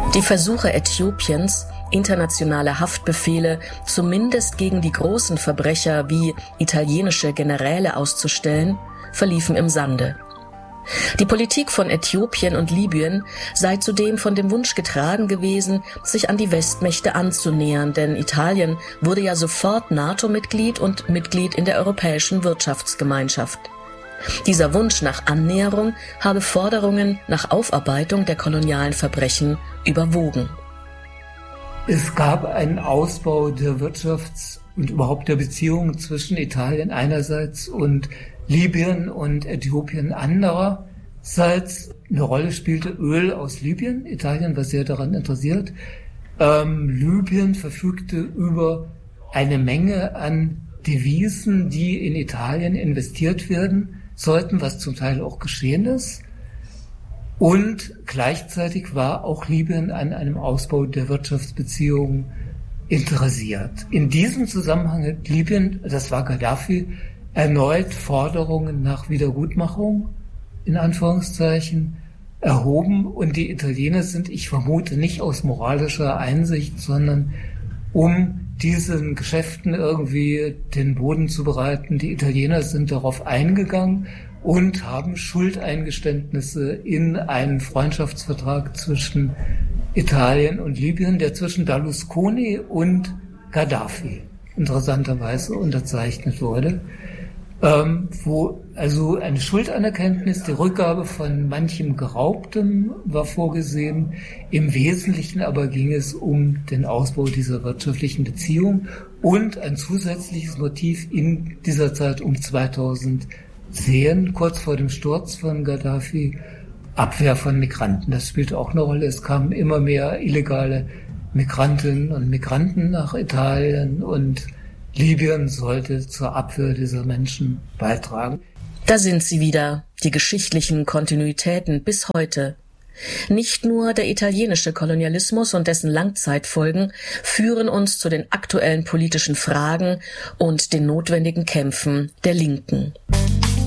Die Versuche Äthiopiens, internationale Haftbefehle zumindest gegen die großen Verbrecher wie italienische Generäle auszustellen, verliefen im Sande. Die Politik von Äthiopien und Libyen sei zudem von dem Wunsch getragen gewesen, sich an die Westmächte anzunähern, denn Italien wurde ja sofort NATO-Mitglied und Mitglied in der Europäischen Wirtschaftsgemeinschaft. Dieser Wunsch nach Annäherung habe Forderungen nach Aufarbeitung der kolonialen Verbrechen überwogen. Es gab einen Ausbau der Wirtschafts- und überhaupt der Beziehungen zwischen Italien einerseits und Libyen und Äthiopien andererseits. Eine Rolle spielte Öl aus Libyen. Italien war sehr daran interessiert. Libyen verfügte über eine Menge an Devisen, die in Italien investiert werden sollten, was zum Teil auch geschehen ist. Und gleichzeitig war auch Libyen an einem Ausbau der Wirtschaftsbeziehungen interessiert. In diesem Zusammenhang hat Libyen, das war Gaddafi, erneut Forderungen nach Wiedergutmachung, in Anführungszeichen, erhoben. Und die Italiener sind, ich vermute, nicht aus moralischer Einsicht, sondern um diesen Geschäften irgendwie den Boden zu bereiten. Die Italiener sind darauf eingegangen und haben Schuldeingeständnisse in einen Freundschaftsvertrag zwischen Italien und Libyen, der zwischen Berlusconi und Gaddafi interessanterweise unterzeichnet wurde, wo also eine Schuldanerkenntnis, die Rückgabe von manchem Geraubtem war vorgesehen. Im Wesentlichen aber ging es um den Ausbau dieser wirtschaftlichen Beziehung und ein zusätzliches Motiv in dieser Zeit um 2010, kurz vor dem Sturz von Gaddafi, Abwehr von Migranten. Das spielte auch eine Rolle. Es kamen immer mehr illegale Migrantinnen und Migranten nach Italien und Libyen sollte zur Abwehr dieser Menschen beitragen. Da sind sie wieder, die geschichtlichen Kontinuitäten bis heute. Nicht nur der italienische Kolonialismus und dessen Langzeitfolgen führen uns zu den aktuellen politischen Fragen und den notwendigen Kämpfen der Linken.